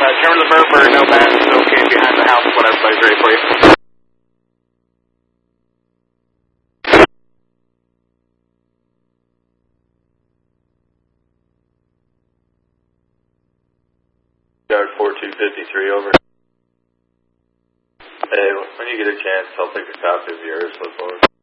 Chairman of the Burr, no bad. It's okay behind the house when everybody's ready for you. Yard 4253, over. Hey, when you get a chance, I'll take a copy of yours. Look forward.